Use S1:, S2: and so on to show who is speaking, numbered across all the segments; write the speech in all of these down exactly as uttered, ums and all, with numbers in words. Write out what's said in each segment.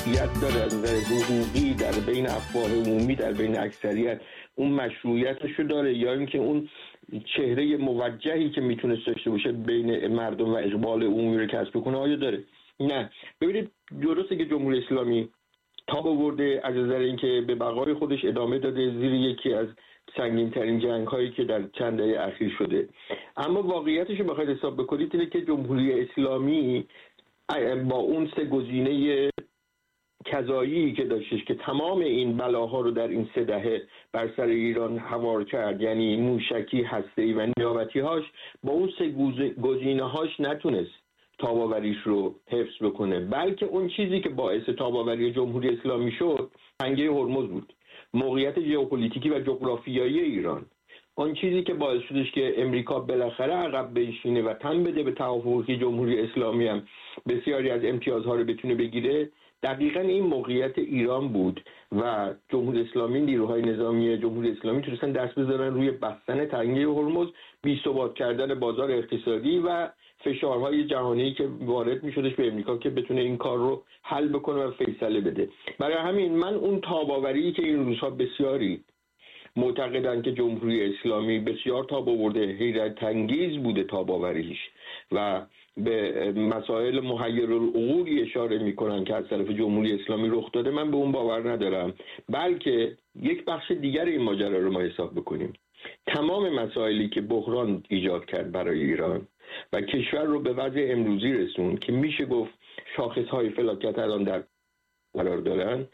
S1: مشروعیت داره، از نظر حقوقی در بین افواه عمومی، در بین اکثریت اون مشروعیتشو داره، یا اینکه اون چهره موجهی که میتونست داشته باشه بین مردم و اقبال عمومی رو کسب کنه آیا داره؟ نه. ببینید درسته که جمهوری اسلامی تاب آورده از نظر اینکه به بقای خودش ادامه داده زیر یکی از سنگین ترین جنگ هایی که در چند دهه اخیر شده، اما واقعیتش رو بخواید حساب بکنید اینه که جمهوری اسلامی با اون سه گزینه کذایی که داشتش که تمام این بلاها رو در این سه دهه بر سر ایران هوار کرد، یعنی موشکی، هسته‌ای و نیابتی هاش، با اون سه گزینه هاش نتونست تاباوریش رو حفظ بکنه، بلکه اون چیزی که باعث تاباوری جمهوری اسلامی شد تنگه هرمز بود، موقعیت ژئوپلیتیکی و جغرافیایی ایران. اون چیزی که باعث شدش که امریکا بالاخره عقب بنشینه و تن بده به توافقی جمهوری اسلامی هم بسیاری از امتیازها رو بتونه بگیره، دقیقاً این موقعیت ایران بود و جمهوری اسلامی، نیروهای نظامی جمهوری اسلامی تونستن دست بذارن روی بستن تنگه هرمز، بی‌ثبات کردن بازار اقتصادی و فشارهای جهانی که وارد می‌شدش به امریکا که بتونه این کار رو حل بکنه و فیصله بده. برای همین من اون تاباوری که این روزها بسیاری معتقدن که جمهوری اسلامی بسیار تاب آورده، حیرت انگیز بوده تاباوریش و به مسائل محیرالعقولی اشاره میکنن که از طرف جمهوری اسلامی رخ داده، من به اون باور ندارم، بلکه یک بخش دیگر این ماجرا رو ما حساب بکنیم. تمام مسائلی که بحران ایجاد کرد برای ایران و کشور رو به وضع امروزی رسون که میشه گفت شاخصهای فلاکت الان در قرار دارن،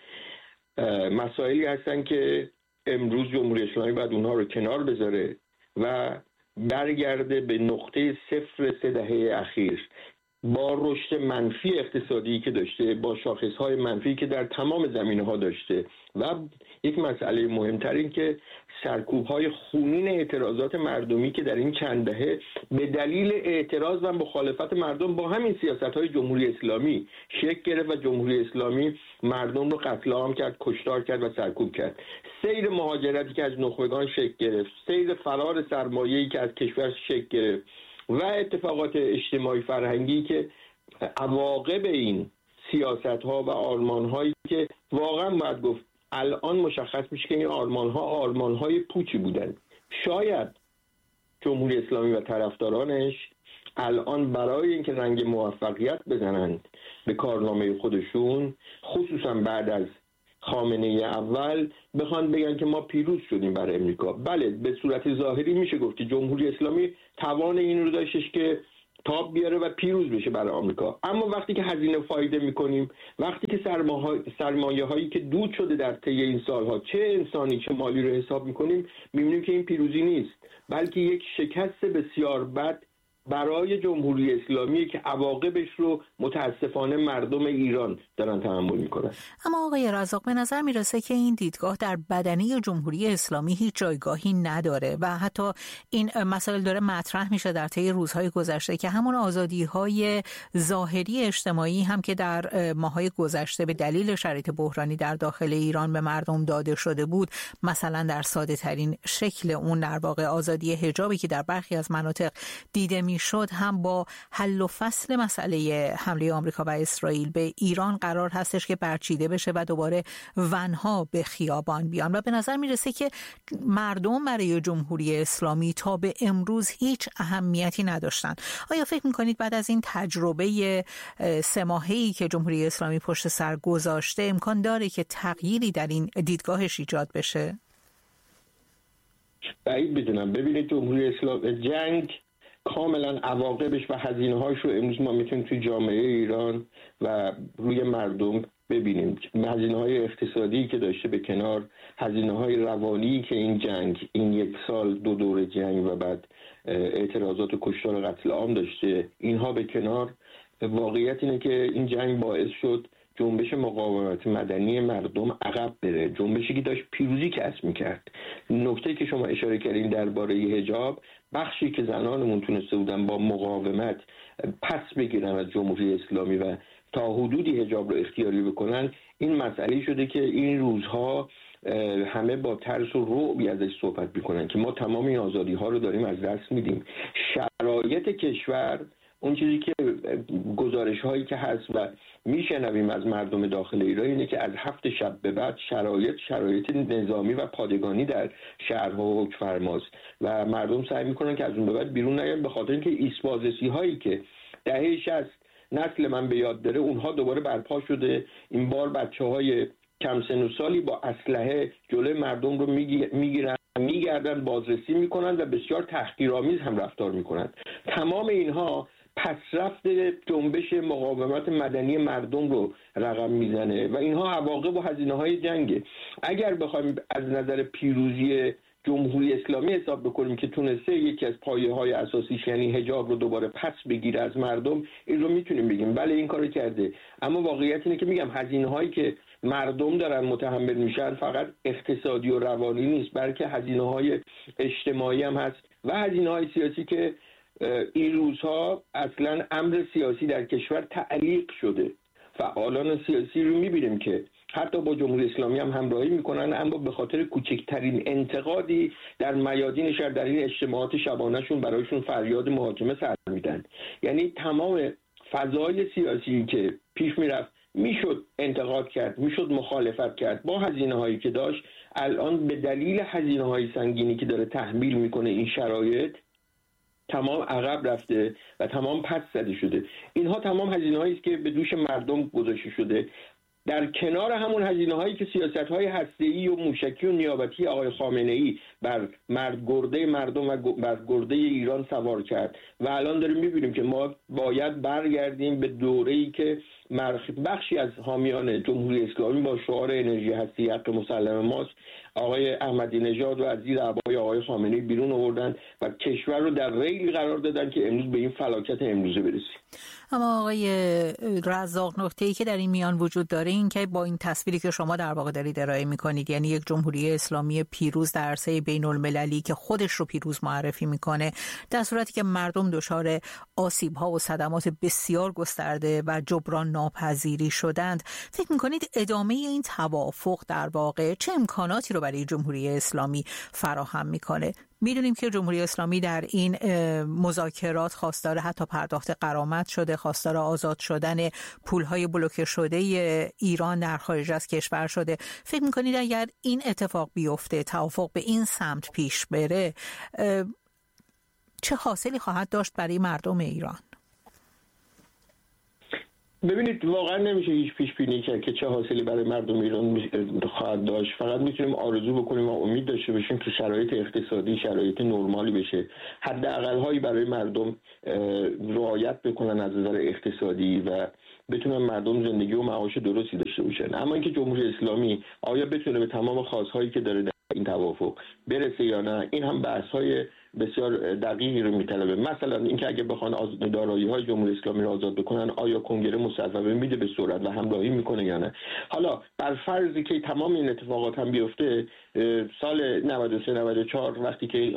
S1: مسائلی هستن که امروز جمهوری اسلامی باید اونها رو کنار بذاره و برگرده به نقطه صفر سه دهه اخیر با رشد منفی اقتصادی که داشته، با شاخصهای منفی که در تمام زمینه‌ها داشته و یک مسئله مهمتر این که سرکوب‌های خونین اعتراضات مردمی که در این چند دهه به دلیل اعتراض و مخالفت مردم با همین سیاست‌های جمهوری اسلامی شکل گرفت و جمهوری اسلامی مردم رو قتل عام کرد، کشتار کرد و سرکوب کرد. سیر مهاجرتی که از نخبگان شکل گرفت، سیر فرار سرمایه‌ای که از کشور شکل گرفت و اتفاقات اجتماعی فرهنگی که عواقب این سیاست‌ها و آرمان‌هایی که واقعا باید گفت الان مشخص میشه که این آرمان‌ها آرمان‌های پوچی بودن. شاید جمهوری اسلامی و طرفدارانش الان برای اینکه رنگ موفقیت بزنند به کارنامه خودشون، خصوصا بعد از خامنه ای اول، بخوان بگن که ما پیروز شدیم بر امریکا. بله، به صورت ظاهری میشه گفت که جمهوری اسلامی توان این رو داشتش که تاب بیاره و پیروز بشه برای آمریکا، اما وقتی که هزینه فایده میکنیم، وقتی که سرمایه هایی که دود شده در طی این سالها چه انسانی چه مالی رو حساب میکنیم، میبینیم که این پیروزی نیست، بلکه یک شکست بسیار بد برای جمهوری اسلامی که عواقبش رو متاسفانه مردم ایران دارن تحمل میکنن.
S2: اما آقای رزاق، به نظر میرسه که این دیدگاه در بدنه جمهوری اسلامی هیچ جایگاهی نداره و حتی این مسائل داره مطرح میشه در طی روزهای گذشته که همون آزادی‌های ظاهری اجتماعی هم که در ماهای گذشته به دلیل شرایط بحرانی در داخل ایران به مردم داده شده بود، مثلا در ساده ترین شکل اون در واقع آزادی حجابی که در برخی از مناطق دیده شد، هم با حل و فصل مسئله حمله آمریکا و اسرائیل به ایران قرار هستش که برچیده بشه و دوباره ونها به خیابان بیان و به نظر میرسه که مردم برای جمهوری اسلامی تا به امروز هیچ اهمیتی نداشتن. آیا فکر میکنید بعد از این تجربه سه ماهه‌ای که جمهوری اسلامی پشت سر گذاشته امکان داره که تغییری در این دیدگاهش ایجاد بشه؟
S1: بعید بدونم. ببینید جمهوری اسلامی جنگ کاملا عواقبش و هزینه‌هاش رو امروز ما میتونیم توی جامعه ایران و روی مردم ببینیم. هزینه‌های اقتصادی که داشته به کنار، هزینه‌های روانی که این جنگ، این یک سال دو دور جنگ و بعد اعتراضات و کشتار و قتل عام داشته، اینها به کنار، واقعیت اینه که این جنگ باعث شد جنبش مقاومت مدنی مردم عقب بره، جنبشی که داشت پیروزی کسب میکرد. نکته که شما اشاره کردین درباره حجاب، بخشی که زنانمون تونسته بودن با مقاومت پس بگیرن از جمهوری اسلامی و تا حدودی حجاب رو اختیاری بکنن، این مسئله شده که این روزها همه با ترس و رعبی ازش صحبت میکنن که ما تمام این آزادی ها رو داریم از دست میدیم. شرایط کشور اون چیزی که گزارش هایی که هست و میشنویم از مردم داخل ایران اینه که از هفت شب به بعد شرایط شرایط نظامی و پادگانی در شهرها و حکم‌فرماست و مردم سعی میکنن که از اون به بعد بیرون نیان، به خاطر اینکه ایست‌بازرسی هایی که دهه شصت نسل من به یاد داره اونها دوباره برپا شده. این بار بچه‌های کم سن و سالی با اسلحه جلوی مردم رو میگیرن، میگردن، بازرسی میکنن و بسیار تحقیرآمیز هم رفتار میکنن. تمام اینها پسرفت جنبش مقاومت مدنی مردم رو رقم میزنه و اینها عواقب و هزینه‌های جنگه. اگر بخوایم از نظر پیروزی جمهوری اسلامی حساب بکنیم که تونسته یکی از پایه‌های اساسیش یعنی حجاب رو دوباره پس بگیره از مردم، این رو میتونیم بگیم بله این کارو کرده. اما واقعیت اینه که میگم هزینه‌هایی که مردم دارن متحمل میشن فقط اقتصادی و روانی نیست، بلکه هزینه‌های اجتماعی هم هست و هزینه‌های سیاسی که این روزها اصلا امر سیاسی در کشور تعلیق شده. فعالان سیاسی رو میبینیم که حتی با جمهوری اسلامی هم همراهی میکنن، اما به خاطر کوچکترین انتقادی در میادین شهر در این اجتماعات شبانهشون برایشون فریاد محاکمه سر میدن. یعنی تمام فضای سیاسی که پیش میرفت میشد انتقاد کرد، میشد مخالفت کرد با هزینه هایی که داشت، الان به دلیل هزینه های سنگینی که داره تحمیل میکنه این شرایط تمام عقب رفته و تمام پس زده شده. اینها تمام هزینه‌هایی است که به دوش مردم گذاشته شده، در کنار همون هزینه‌هایی که سیاست‌های هسته‌ای و موشکی و نیابتی آقای خامنه‌ای بر مردگرده مردم و بر گرده ایران سوار کرد و الان داریم می‌بینیم که ما باید برگردیم به دوره‌ای که بخشی از حامیان جمهوری اسلامی با شعار انرژی هستی حق مسلم ماست آقای احمدی نژاد و از زیر عبای آقای خامنه‌ای بیرون آوردن و کشور رو در ریل قرار دادن که امروز به این فلاکت امروزه برسیم.
S2: اما آقای رزاق، نکته‌ای که در این میان وجود داره این که با این تصویری که شما در واقع دارید ارائه می‌کنید، یعنی یک جمهوری اسلامی پیروز در عرصه بین‌المللی که خودش رو پیروز معرفی می‌کنه، در صورتی که مردم دچار آسیب‌ها و صدمات بسیار گسترده و جبران ناپذیری شدند، فکر می‌کنید ادامه این توافق در واقع چه امکاناتی رو برای جمهوری اسلامی فراهم می‌کنه؟ میدونیم که جمهوری اسلامی در این مذاکرات خواستار حتی پرداخت غرامت شده، خواستار آزاد شدن پولهای بلوکه شده ایران در خارج از کشور شده. فکر میکنید اگر این اتفاق بیفته، توافق به این سمت پیش بره، چه حاصلی خواهد داشت برای مردم ایران؟
S1: ببینید واقعا نمیشه هیچ پیش بینی کرد که چه حاصلی برای مردم ایران خواهد داشت. فقط میتونیم آرزو بکنیم و امید داشته باشیم که شرایط اقتصادی شرایط نرمالی بشه، حداقل هایی برای مردم رعایت بکنن از نظر اقتصادی و بتونن مردم زندگی و معاش درستی داشته باشن. اما اینکه جمهوری اسلامی آیا بتونه به تمام خواستهایی که داره در این توافق برسه یا نه، این هم بحث‌های بسیار دقیقی رو میطلبه. مثلا اینکه اگه بخوان دارایی‌های جمهوری اسلامی رو آزاد بکنن، آیا کنگره مصوبه میده به سرعت و همراهی میکنه یا نه؟ حالا بر فرضی که تمام این اتفاقات هم بیفته، سال نود و سه نود و چهار وقتی که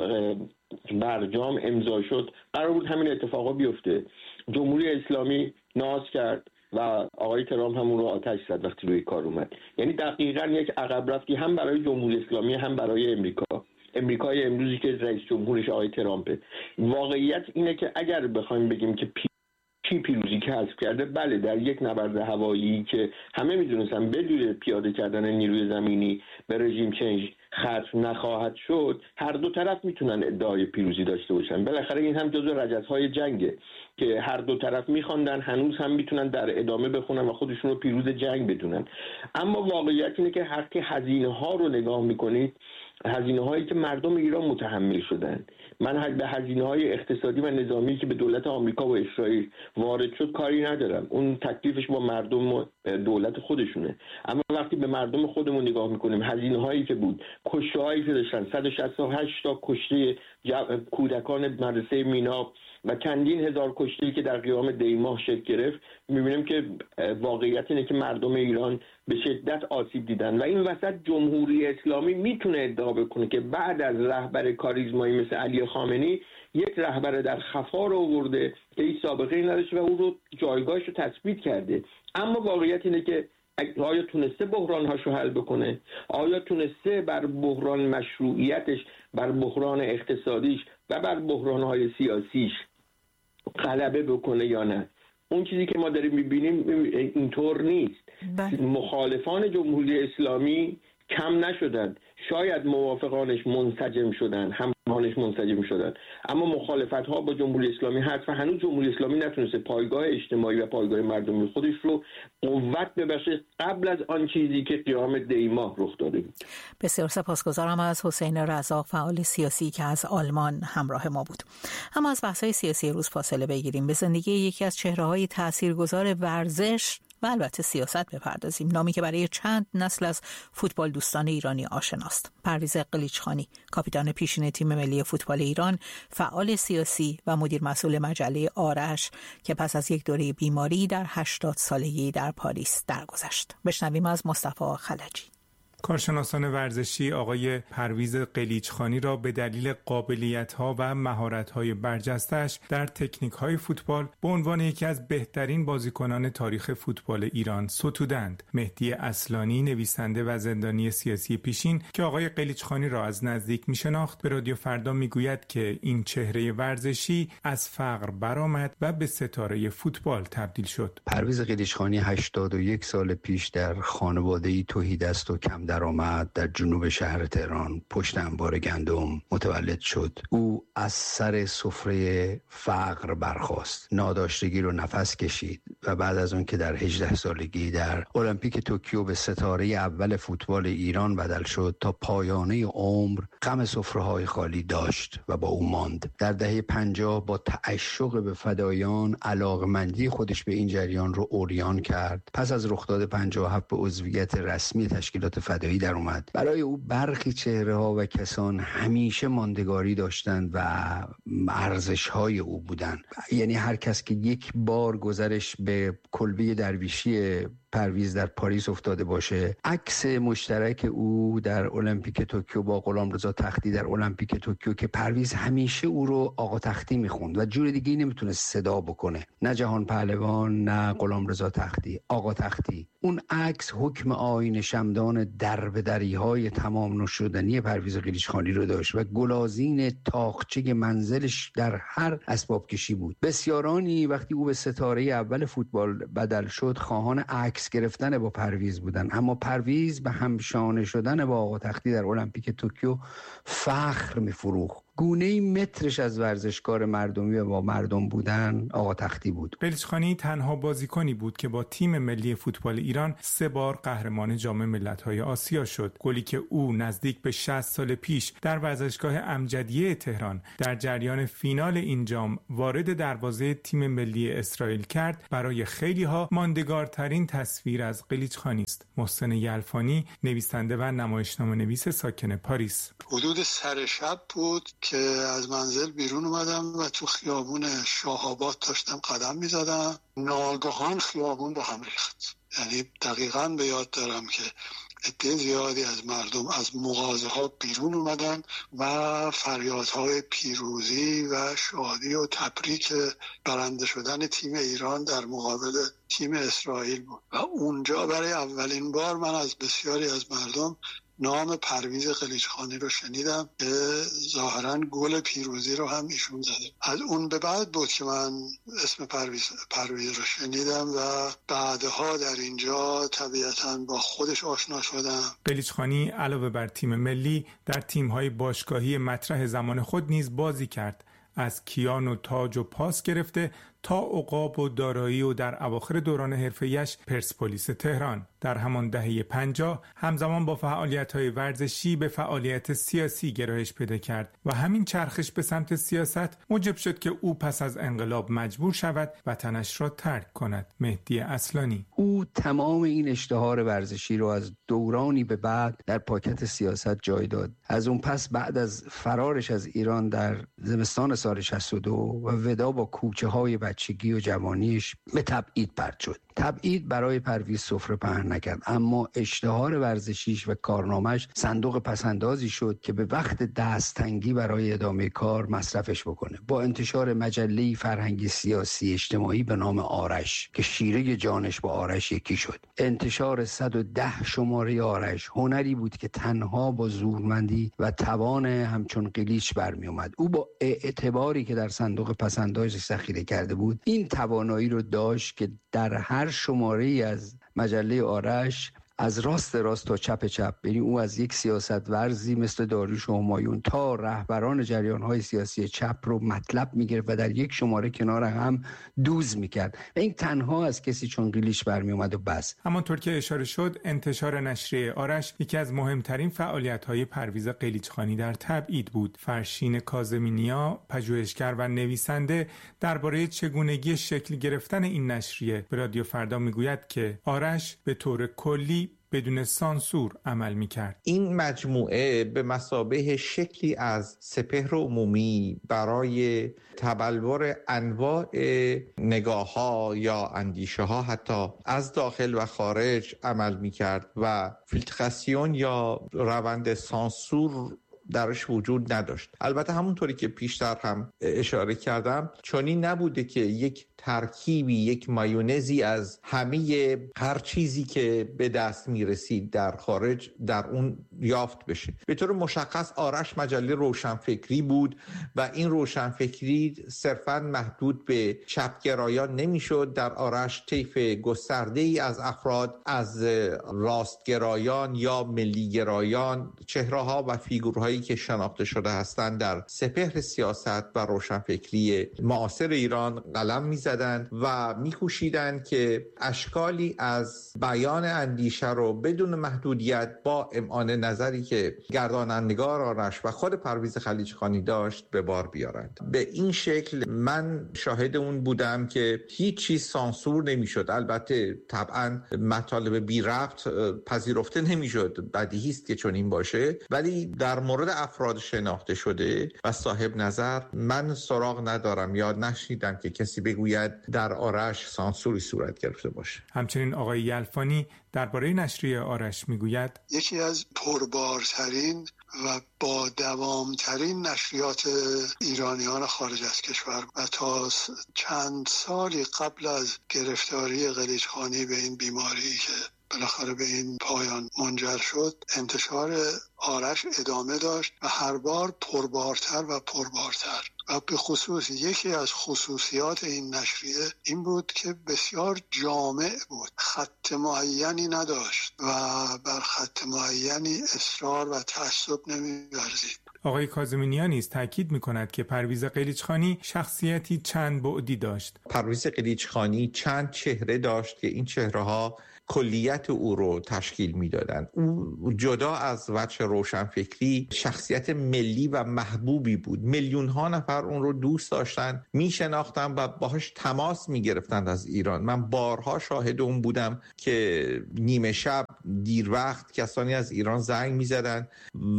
S1: برجام امضا شد قرار بود همین اتفاقا بیفته. جمهوری اسلامی ناز کرد و آقای ترامپ همون رو آتش زد وقتی روی کار اومد. یعنی دقیقاً یک عقب رفتی هم برای جمهوری اسلامی هم برای امریکا. امریکای امروزی که رئیس جمهورش آقای ترامپه. واقعیت اینه که اگر بخوایم بگیم که پی... چی پیروزی کسب کرده، بله در یک نبرد هوایی که همه میدونستن بدون پیاده کردن نیروی زمینی به رژیم چنج ختم نخواهد شد، هر دو طرف میتونن ادعای پیروزی داشته باشن. بالاخره این هم جزو رجزهای جنگه که هر دو طرف میخواندن، هنوز هم میتونن در ادامه بخونن و خودشون رو پیروز جنگ بدونن. اما واقعیت اینه که وقتی هزینه ها رو نگاه میکنید، هزینه هایی که مردم ایران متحمل شدن، من به هزینه های اقتصادی و نظامی که به دولت آمریکا و اسرائیل وارد شد کاری ندارم، اون تکلیفش با مردم و دولت خودشونه. اما وقتی به مردم خودمون نگاه میکنیم، هزینه هایی که بود، کشته هایی که داشتن، صد و شصت و هشت تا کشته کودکان مدرسه مینا و چندین هزار کشته‌ای که در قیام دیماه شکل گرفت، می‌بینیم که واقعیت اینه که مردم ایران به شدت آسیب دیدن و این وسط جمهوری اسلامی میتونه ادعا بکنه که بعد از رهبر کاریزمایی مثل علی خامنه‌ای یک رهبر در خفا رو آورده که هیچ سابقه‌ای نداشته و او رو جایگاهش رو تثبیت کرده. اما واقعیت اینه که آیا تونسته بحران‌هاشو حل بکنه؟ آیا تونسته بر بحران مشروعیتش، بر بحران اقتصادیش و بر بحران‌های سیاسیش غلبه بکنه یا نه. اون چیزی که ما داریم میبینیم اینطور نیست.
S2: بله.
S1: مخالفان جمهوری اسلامی کم نشدن، شاید موافقانش منسجم شدن، همراهانش منسجم شدن، اما مخالفت ها با جمهوری اسلامی هست و هنوز جمهوری اسلامی نتونسته پایگاه اجتماعی و پایگاه مردمی خودش رو قوت ببخشه قبل از آن چیزی که قیام دی ماه رخ داده بود.
S2: بسیار سپاسگزارم از حسین رزاق، فعال سیاسی که از آلمان همراه ما بود. اما از بحث‌های سیاسی روز فاصله بگیریم، به زندگی یکی از چهره‌های تاثیرگذار ورزش و البته سیاست بپردازیم، نامی که برای چند نسل از فوتبال دوستان ایرانی آشناست. پرویز قلیچخانی، کاپیتان پیشین تیم ملی فوتبال ایران، فعال سیاسی و مدیر مسئول مجله آرش که پس از یک دوره بیماری در هشتاد سالگی در پاریس درگذشت. بشنویم از مصطفی خلجی.
S3: کارشناسان ورزشی آقای پرویز قلیچخانی را به دلیل قابلیت‌ها و مهارت‌های برجسته‌اش در تکنیک‌های فوتبال به عنوان یکی از بهترین بازیکنان تاریخ فوتبال ایران ستودند. مهدی اصلانی، نویسنده و زندانی سیاسی پیشین که آقای قلیچخانی را از نزدیک می‌شناخت، به رادیو فردا می‌گوید که این چهره ورزشی از فقر برآمد و به ستاره فوتبال تبدیل شد.
S4: پرویز قلیچخانی هشتاد و یک سال پیش در خانواده‌ای تهیدست و کم درآمد در جنوب شهر تهران پشت انبار گندم متولد شد. او از سر سفره فقر برخاست، ناداشتگی رو نفس کشید و بعد از اون که در هجده سالگی در المپیک توکیو به ستاره اول فوتبال ایران بدل شد، تا پایانه عمر غم سفره‌های خالی داشت و با او ماند. در دهه پنجاه با تعشق به فدایان علاقمندی خودش به این جریان رو عریان کرد. پس از رخداد پنجاه و هفت به عضویت رسمی تشکیلات فدایی در اومد. برای او برخی چهره‌ها و کسان همیشه ماندگاری داشتند و ارزش‌های او بودند. یعنی هر کس که یک بار گذرش به کلبه درویشی پرویز در پاریس افتاده باشه، عکس مشترک او در المپیک توکیو با غلامرضا تختی در المپیک توکیو که پرویز همیشه او رو آقا تختی میخوند و جور دیگه نمیتونه صدا بکنه، نه جهان پهلوان نه غلامرضا تختی، آقا تختی. اون عکس حکم آیین شمدان دربدری‌های تمام نشدنی پرویز قلیچخانی رو داشت و گلازین تاقچه منزلش در هر اسباب کشی بود. بسیارانی وقتی او به ستاره اول فوتبال بدل شد خواهان عکس گرفتن با پرویز بودن، اما پرویز به همشانه شدن با آقا تختی در المپیک توکیو فخر می‌فروخت. گونه مترش از ورزشکار مردمی و با مردم بودن آقا تختی بود.
S3: قلیچخانی تنها بازیکنی بود که با تیم ملی فوتبال ایران سه بار قهرمان جام ملت‌های آسیا شد. گلی که او نزدیک به شصت سال پیش در ورزشگاه امجدیه تهران در جریان فینال این جام وارد دروازه تیم ملی اسرائیل کرد، برای خیلی‌ها ماندگارترین تصویر از قلیچخانی است. محسن یلفانی، نویسنده و نمایشنامه‌نویس ساکن پاریس:
S5: حدود سر شب بود که از منزل بیرون اومدم و تو خیابون شاه‌آباد داشتم قدم می‌زدم، ناگهان خیابون به هم ریخت. یعنی دقیقاً به یاد دارم که عده زیادی از مردم از مغازه‌ها بیرون اومدن و فریادهای پیروزی و شادی و تبریک برنده شدن تیم ایران در مقابل تیم اسرائیل بود و اونجا برای اولین بار من از بسیاری از مردم نام پرویز قلیچخانی رو شنیدم که ظاهراً گل پیروزی رو هم ایشون زده. از اون به بعد بود که من اسم پرویز, پرویز رو شنیدم و بعدها در اینجا طبیعتاً با خودش آشنا شدم.
S3: قلیچخانی علاوه بر تیم ملی در تیم‌های باشگاهی مطرح زمان خود نیز بازی کرد. از کیان و تاج و پاس گرفته تا عقاب و دارایی و در اواخر دوران حرفه‌ایش پرسپولیس تهران. در همان دهه پنجاه همزمان با فعالیت‌های ورزشی به فعالیت سیاسی گرایش پیدا کرد و همین چرخش به سمت سیاست موجب شد که او پس از انقلاب مجبور شود وطنش را ترک کند. مهدی اصلانی:
S4: او تمام این اشتهار ورزشی رو از دورانی به بعد در پاکت سیاست جای داد. از اون پس بعد از فرارش از ایران در زمستان سال شصت و دو و ودا با کوچه‌های بچگی و جوانیش به تبعید پرت شد. تبعید برای پرویز سفره پهن نکرد، اما اشتهار ورزشیش و کارنامه‌اش صندوق پسندازی شد که به وقت دستتنگی برای ادامه کار مصرفش بکنه. با انتشار مجله فرهنگی سیاسی اجتماعی به نام آرش که شیره جانش با آرش یکی شد، انتشار صد و ده شماره آرش هنری بود که تنها با زورمندی و توان همچون قلیچ برمی اومد. او با اعتباری که در صندوق پسندازش ذخیره کرده بود این توانایی رو داشت که در هر شماره‌ای از مجله آرش از راست راست تا چپ چپ، یعنی او از یک سیاست ورزی مثل داریوش و همایون تا رهبران جریان‌های سیاسی چپ رو مطلب می‌گرفت و در یک شماره کنار هم دوز می‌کرد و این تنها از کسی چون قلیچ برمی اومد و بس.
S3: همانطور که اشاره شد انتشار نشریه آرش یکی از مهمترین فعالیت‌های پرویز قلیچخانی در تبعید بود. فرشین کاظمی-نیا، پژوهشگر و نویسنده، درباره چگونگی شکل گرفتن این نشریه به رادیو فردا میگوید که آرش به طور کلی بدون سانسور عمل میکرد.
S6: این مجموعه به مثابه شکلی از سپهر عمومی برای تبلور انواع نگاه‌ها یا اندیشه‌ها حتی از داخل و خارج عمل میکرد و فیلتراسیون یا روند سانسور درش وجود نداشت. البته همونطوری که پیشتر هم اشاره کردم چنین نبوده که یک ترکیبی، یک مایونزی از همه هر چیزی که به دست میرسید در خارج در اون یافت بشه. به طور مشخص آرش مجله روشنفکری بود و این روشنفکری صرفاً محدود به چپگرایان نمیشد. در آرش طیف گسترده‌ای از افراد، از راستگرایان یا ملیگرایان، چهره‌ها و فیگورهایی که شناخته شده هستند در سپهر سیاست و روشنفکری معاصر ایران قلم می‌زدند و می‌کوشیدند که اشکالی از بیان اندیشه رو بدون محدودیت با امعان نظری که گردانندگار آرش و خود پرویز قلیچخانی داشت به بار بیارند. به این شکل من شاهد اون بودم که هیچ چیز سانسور نمی‌شد. البته طبعاً مطالب بی ربط پذیرفته نمی‌شد، بدیهی است که چنین باشه، ولی در مورد افراد شناخته شده و صاحب نظر من سراغ ندارم یا نشنیدم که کسی بگوید در آرش سانسوری صورت گرفته باشه.
S3: همچنین آقای یلفانی درباره نشریه آرش میگوید
S5: یکی از پربارترین و با دوامترین نشریات ایرانیان خارج از کشور و تا چند سالی قبل از گرفتاری قلیچخانی به این بیماری که بالاخره به این پایان منجر شد، انتشار آرش ادامه داشت و هر بار پربارتر و پربارتر. و به خصوص یکی از خصوصیات این نشریه این بود که بسیار جامع بود، خط معینی نداشت و بر خط معینی اصرار و تعصب نمی‌ورزید.
S3: آقای کاظمی-نیا نیز تاکید می‌کند که پرویز قلیچخانی شخصیتی چند بعدی داشت.
S6: پرویز قلیچخانی چند چهره داشت که این چهره‌ها کلیت او رو تشکیل میدادند. او جدا از وجه روشنفکری شخصیت ملی و محبوبی بود. میلیون ها نفر اون رو دوست داشتن، میشناختن و باهاش تماس میگرفتند از ایران. من بارها شاهد اون بودم که نیمه شب دیر وقت کسانی از ایران زنگ میزدن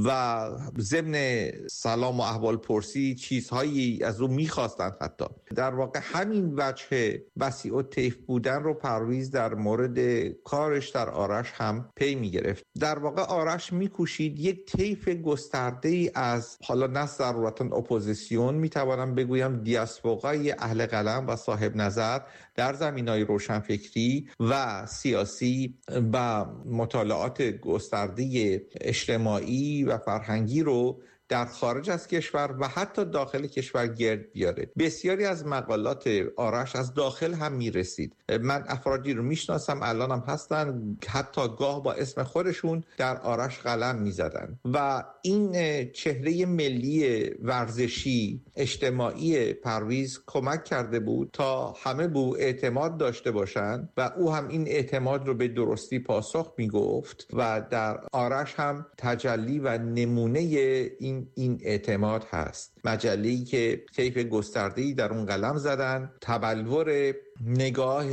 S6: و ضمن سلام و احوال پرسی چیزهایی از او میخواستند. حتی در واقع همین وجه وسیع الطیف بودن رو پرویز در مورد کارش در آرش هم پی می گرفت. در واقع آرش می کوشید یک طیف گسترده ای از، حالا نه ضرورتاً اپوزیسیون، می توانم بگویم دیاسپورای اهل قلم و صاحب نظر در زمینهای روشنفکری و سیاسی و مطالعات گسترده اجتماعی و فرهنگی رو در خارج از کشور و حتی داخل کشور گرد بیاره. بسیاری از مقالات آرش از داخل هم میرسید. من افرادی رو میشناسم، الان هم هستن، حتی گاه با اسم خودشون در آرش قلم میزدن و این چهره ملی ورزشی اجتماعی پرویز کمک کرده بود تا همه به او اعتماد داشته باشند و او هم این اعتماد رو به درستی پاسخ میگفت و در آرش هم تجلی و نمونه این این اعتماد هست. مجله‌ای که طیف گسترده‌ای در اون قلم زدن، تبلور نگاه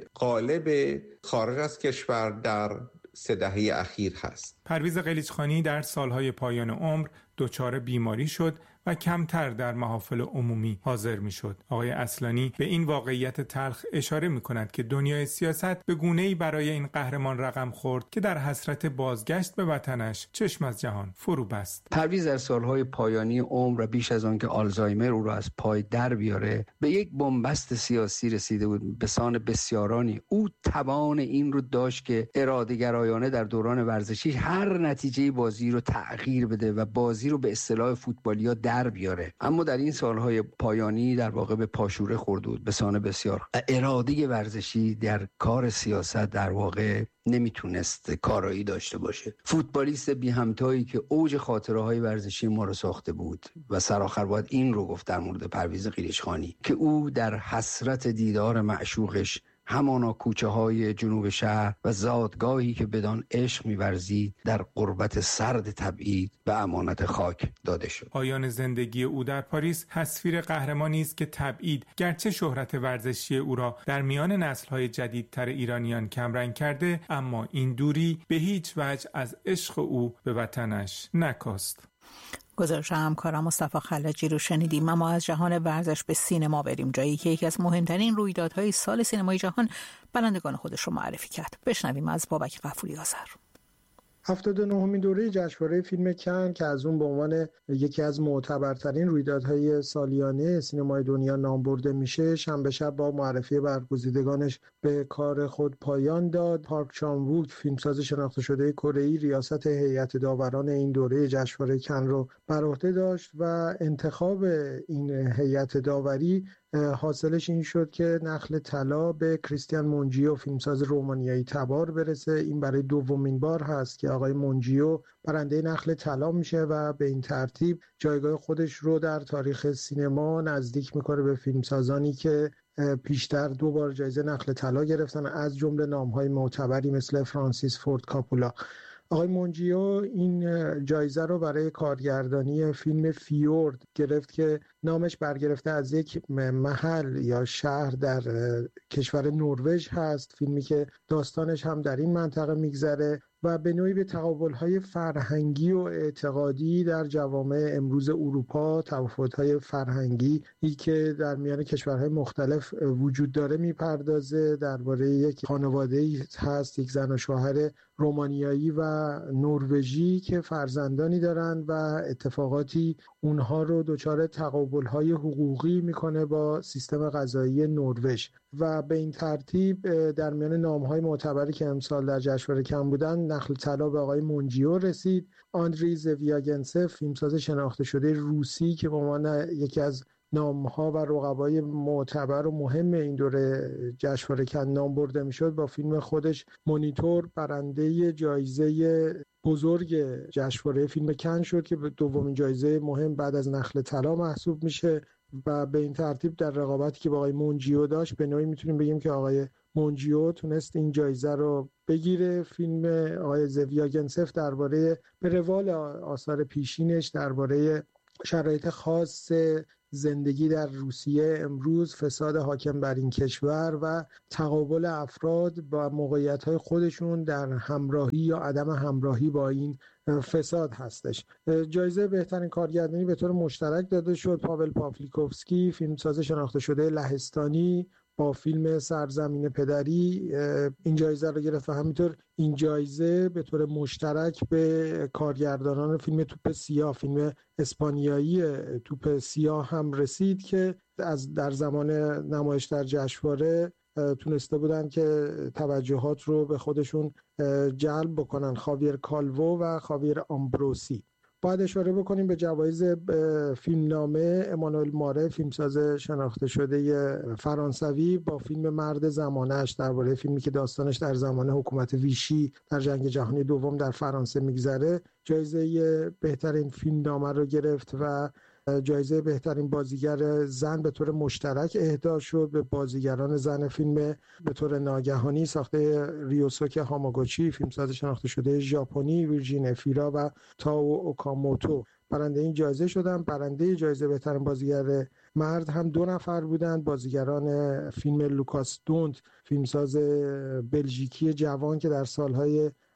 S6: غالب خارج از کشور در سه دهه اخیر هست.
S3: پرویز قلیچخانی در سالهای پایان عمر دچار بیماری شد و کمتر در محافل عمومی حاضر میشد. آقای اصلانی به این واقعیت تلخ اشاره میکند که دنیای سیاست به گونه‌ای برای این قهرمان رقم خورد که در حسرت بازگشت به وطنش چشم از جهان فرو بست.
S4: پرویز در سالهای پایانی عمر و بیش از آن که آلزایمر او را از پای در بیاره به یک بنبست سیاسی رسیده بود. به سان بسیارانی او توان این رو داشت که اراده گرایانه در دوران ورزشی هر نتیجه بازی رو تغییر بده و بازی رو به اصطلاح فوتبالیا در بیاره، اما در این سالهای پایانی در واقع به پاشوره خورده بود به سان بسیار. اراده ورزشی در کار سیاست در واقع نمیتونست کارایی داشته باشه. فوتبالیست بی همتایی که اوج خاطره های ورزشی ما رو ساخته بود و سرآخر باید این رو گفت در مورد پرویز قیلشخانی که او در حسرت دیدار معشوقش همانا کوچه های جنوب شهر و زادگاهی که بدان عشق می‌ورزید در قربت سرد تبعید و امانت خاک داده شد.
S3: پایان زندگی او در پاریس تصویر قهرمانی است که تبعید گرچه شهرت ورزشی او را در میان نسل‌های جدیدتر ایرانیان کمرنگ کرده، اما این دوری به هیچ وجه از عشق او به وطنش نکاست.
S2: گزارش همکارم مصطفی خلجی رو شنیدیم. اما از جهان ورزش به سینما بریم، جایی که یکی از مهمترین رویدادهای سال سینمای جهان برندگان خودش رو معرفی کرد. بشنویم از بابک غفوری آذر.
S7: هفتاد و نهمین دوره جشنواره فیلم کن که از اون به عنوان یکی از معتبرترین رویدادهای سالیانه سینمای دنیا نام برده میشه، شنبه شب با معرفی برگزیدگانش به کار خود پایان داد. پارک چان ووک، فیلمساز شناخته شده کره‌ای، ریاست هیئت داوران این دوره جشنواره کن رو بر عهده داشت و انتخاب این هیئت داوری حاصلش این شد که نخل طلا به کریستیان مونجیو، فیلمساز رومانیایی تبار برسه. این برای دومین بار هست که آقای مونجیو برنده نخل طلا میشه و به این ترتیب جایگاه خودش رو در تاریخ سینما نزدیک میکنه به فیلمسازانی که پیشتر دو بار جایزه نخل طلا گرفتن، از جمله نام‌های معتبری مثل فرانسیس فورد کاپولا. آقای مونجیو این جایزه رو برای کارگردانی فیلم فیورد گرفت که نامش برگرفته از یک محل یا شهر در کشور نروژ هست، فیلمی که داستانش هم در این منطقه میگذره و به نوعی به تقابل‌های فرهنگی و اعتقادی در جوامع امروز اروپا، تفاوت‌های فرهنگی ای که در میان کشورهای مختلف وجود داره میپردازه. درباره یک خانواده‌ای هست، یک زن و شوهر رومانیایی و نروژی که فرزندانی دارند و اتفاقاتی اونها رو دچار تقابل‌های حقوقی میکنه با سیستم قضایی نروژ و به این ترتیب در میان نام‌های معتبری که امسال در جشنواره کن بودن، نخل طلا به آقای مونجیو رسید. آندری زویاگنسف، فیلمساز شناخته شده روسی که به عنوان یکی از نام‌ها و رقبای معتبر و مهم این دوره جشنواره کن نام برده میشد، با فیلم خودش مونیتور برنده جایزه بزرگ جشنواره فیلم کن شد که دومین جایزه مهم بعد از نخل طلا محسوب میشه و به این ترتیب در رقابتی که با آقای مونجیو داشت به نوعی میتونیم بگیم که آقای مونجیو تونست این جایزه رو بگیره. فیلم آقای زویاگنسف درباره به روال آثار پیشینش درباره شرایط خاص زندگی در روسیه امروز، فساد حاکم بر این کشور و تقابل افراد با موقعیت‌های خودشون در همراهی یا عدم همراهی با این فساد هستش. جایزه بهترین کارگردانی به طور مشترک داده شد. پاول پاولیکوفسکی، فیلمساز شناخته شده لهستانی، با فیلم سرزمین پدری این جایزه رو گرفت و همینطور این جایزه به طور مشترک به کارگردانان فیلم توپ سیاه، فیلم اسپانیایی توپ سیاه هم رسید که از در زمان نمایش در جشنواره تونسته بودن که توجهات رو به خودشون جلب بکنن، خاویر کالوو و خاویر آمبروسی. باید اشاره بکنیم به جوایز فیلمنامه. امانوئل ماره، فیلمساز شناخته شده فرانسوی، با فیلم مرد زمانه‌اش درباره فیلمی که داستانش در زمان حکومت ویشی در جنگ جهانی دوم در فرانسه میگذره، جایزه بهترین فیلمنامه رو گرفت و جایزه بهترین بازیگر زن به طور مشترک اهدا شد به بازیگران زن فیلم به طور ناگهانی ساخته ریوسوک هاماگوچی، فیلمساز شناخته شده ژاپنی، ویرجین افیرا و تاو اوکاموتو برنده این جایزه شدن. برنده جایزه بهترین بازیگر مرد هم دو نفر بودند، بازیگران فیلم لوکاس دونت، فیلمساز بلژیکی جوان که در سالهای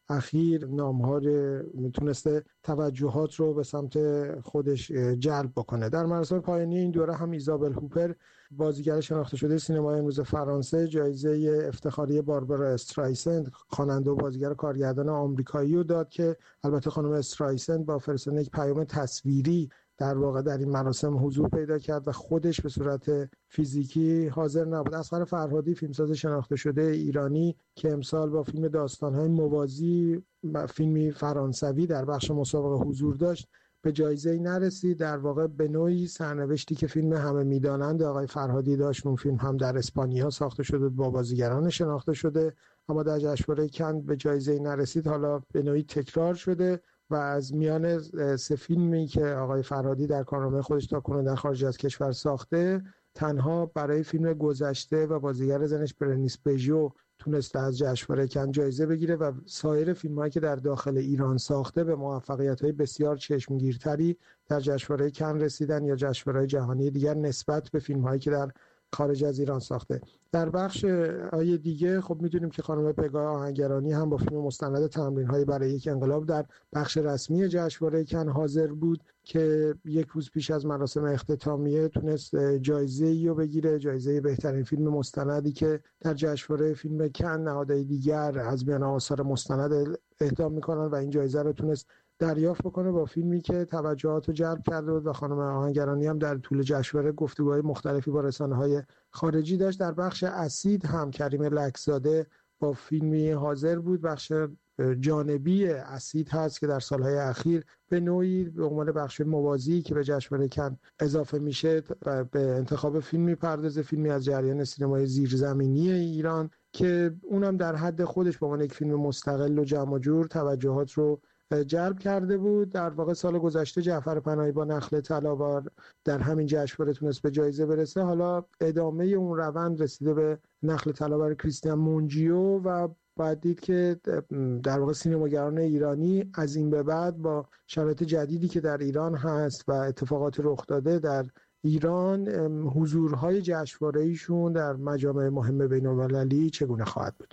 S7: اخیر نام‌ها میتونسته توجهات رو به سمت خودش جلب بکنه. در مراسم پایانی این دوره هم ایزابل هوپر، بازیگر شناخته شده سینمای امروز فرانسه، جایزه افتخاری باربارا استرایسند، خواننده و بازیگر کارگردان آمریکایی رو داد که البته خانم استرایسند با فرستادن یک پیام تصویری در واقع در این مراسم حضور پیدا کرد و خودش به صورت فیزیکی حاضر نبود. اصغر فرهادی، فیلمساز شناخته شده ایرانی که امسال با فیلم داستان‌های موازی، فیلمی فرانسوی در بخش مسابقه حضور داشت، به جایزه‌ای نرسید. در واقع به نوعی سرنوشتی که فیلم همه میدانند آقای فرهادی داشت، اون فیلم هم در اسپانیا ساخته شده با بازیگران شناخته شده، اما در جشنواره کن به جایزه‌ای نرسید. حالا به نوعی تکرار شده و از میان سه فیلمی که آقای فرهادی در کارنامه خودش تاکنون در خارج از کشور ساخته، تنها برای فیلم گذشته و بازیگر زنش برنیس بژو تونسته از جشنواره کن جایزه بگیره و سایر فیلم‌هایی که در داخل ایران ساخته به موفقیت‌های بسیار چشمگیرتری در جشنواره کن رسیدن یا جشنواره‌های جهانی دیگر نسبت به فیلم‌هایی که در خارج از ایران ساخته. در بخش های دیگه خب میدونیم که خانم پگاه آهنگرانی هم با فیلم مستند تمرین‌های برای یک انقلاب در بخش رسمی جشنواره کن حاضر بود که یک روز پیش از مراسم اختتامیه تونست جایزه‌ای رو بگیره، جایزه بهترین فیلم مستندی که در جشنواره فیلم کن نهادهای دیگر از میان آثار مستند اهدا می‌کنن و این جایزه رو تونست دریافت بکنه با فیلمی که توجهات رو جلب کرده بود و خانم آهنگرانی هم در طول جشنواره گفتگوهای مختلفی با رسانه‌های خارجی داشت. در بخش اسید هم کریم لکزاده با فیلمی حاضر بود. بخش جانبی اسید هست که در سالهای اخیر به نوعی به عنوان بخش موازی که به جشنواره کن اضافه میشه و به انتخاب فیلم میپردازه، فیلمی از جریان سینمای زیرزمینی ایران که اونم در حد خودش به عنوان یک فیلم مستقل و جمع جور توجهات رو جلب کرده بود. در واقع سال گذشته جعفر پناهی با نخل طلا در همین جشنواره تونست به جایزه برسه. حالا ادامه اون روند رسیده به نخل طلا برای کریستیان مونجیو و باید دید که در واقع سینماگران ایرانی از این به بعد با شرایط جدیدی که در ایران هست و اتفاقات رخ داده در ایران، حضورهای جشنواره‌ایشون در مجامع مهم بین‌المللی چگونه خواهد بود.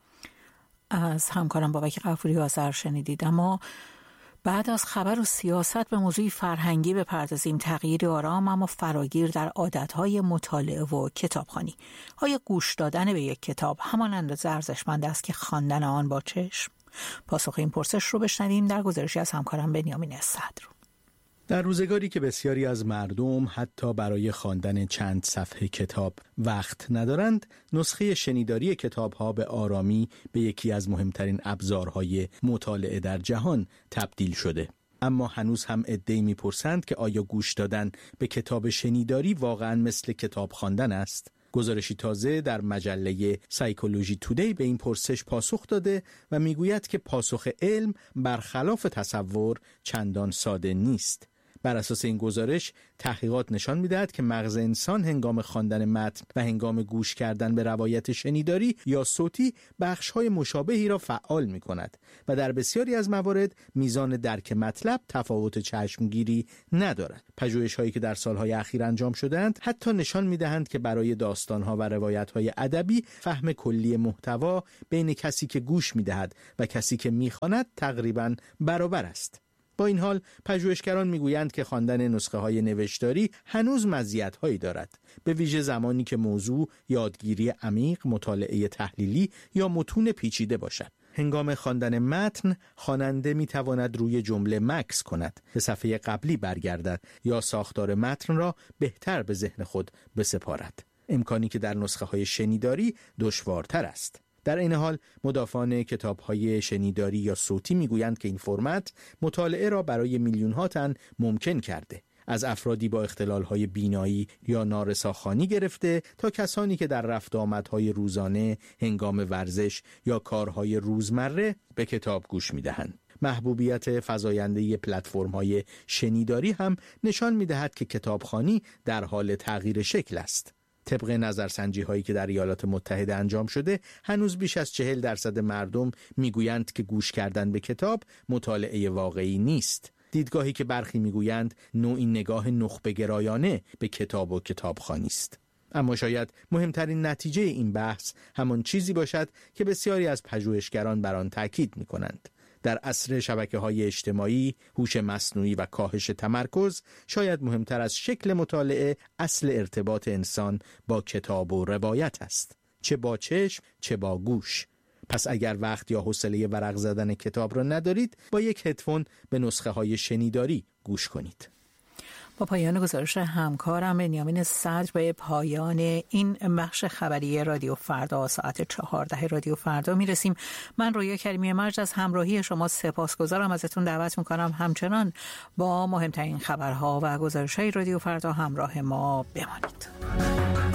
S2: از همکارم بابک غفوری آذر شنیدید. اما بعد از خبر و سیاست به موضوعی فرهنگی بپردازیم، تغییر آرام اما فراگیر در عادتهای مطالعه و کتابخوانی. آیا گوش دادن به یک کتاب همان اندازه ارزشمند است که خواندن آن با چشم؟ پاسخ این پرسش رو بشنویم در گزارشی از همکارم بنیامین صدر.
S8: در روزگاری که بسیاری از مردم حتی برای خواندن چند صفحه کتاب وقت ندارند، نسخه شنیداری کتاب‌ها به آرامی به یکی از مهمترین ابزارهای مطالعه در جهان تبدیل شده. اما هنوز هم عده‌ای می‌پرسند که آیا گوش دادن به کتاب شنیداری واقعاً مثل کتاب خواندن است؟ گزارشی تازه در مجله سایکولوژی تودی به این پرسش پاسخ داده و میگوید که پاسخ علم برخلاف تصور چندان ساده نیست. بر اساس این گزارش تحقیقات نشان می‌دهد که مغز انسان هنگام خواندن متن و هنگام گوش کردن به روایت شنیداری یا صوتی بخش‌های مشابهی را فعال می‌کند و در بسیاری از موارد میزان درک مطلب تفاوت چشمگیری ندارد. پژوهش‌هایی که در سال‌های اخیر انجام شده‌اند حتی نشان می‌دهند که برای داستان‌ها و روایت‌های ادبی فهم کلی محتوا بین کسی که گوش می‌دهد و کسی که می‌خواند تقریباً برابر است. با این حال پژوهشگران میگویند که خواندن نسخه های نوشتاری هنوز مزیت‌هایی دارد، به ویژه زمانی که موضوع یادگیری عمیق، مطالعه تحلیلی یا متون پیچیده باشد. هنگام خواندن متن، خواننده میتواند روی جمله مکث کند، به صفحه قبلی برگردد یا ساختار متن را بهتر به ذهن خود بسپارد، امکانی که در نسخه های شنیداری دشوارتر است. در این حال مدافعان کتاب‌های شنیداری یا صوتی میگویند که این فرمت مطالعه را برای میلیون‌ها تن ممکن کرده، از افرادی با اختلال‌های بینایی یا نارساخوانی گرفته تا کسانی که در رفت آمدهای روزانه، هنگام ورزش یا کارهای روزمره به کتاب گوش می‌دهند. محبوبیت فزاینده پلتفرم‌های شنیداری هم نشان می‌دهد که کتابخوانی در حال تغییر شکل است. طبق نظرسنجی هایی که در ایالات متحده انجام شده، هنوز بیش از چهل درصد مردم میگویند که گوش کردن به کتاب مطالعه واقعی نیست. دیدگاهی که برخی میگویند نوعی نگاه نخبه گرایانه به کتاب و کتابخوانی است. اما شاید مهمترین نتیجه این بحث همان چیزی باشد که بسیاری از پژوهشگران بر آن تاکید می‌کنند. در عصر شبکه‌های اجتماعی، هوش مصنوعی و کاهش تمرکز، شاید مهمتر از شکل مطالعه اصل ارتباط انسان با کتاب و روایت است، چه با چشم چه با گوش. پس اگر وقت یا حوصله ورق زدن کتاب را ندارید، با یک هدفون به نسخه های شنیداری گوش کنید.
S2: با پایان گزارش همکارم بنیامین صدر به پایان این بخش خبری رادیو فردا ساعت چهارده رادیو فردا میرسیم. من رویا کریمی مرج از همراهی شما سپاسگزارم. ازتون دعوت میکنم همچنان با مهمترین خبرها و گزارش‌های رادیو فردا همراه ما بمانید.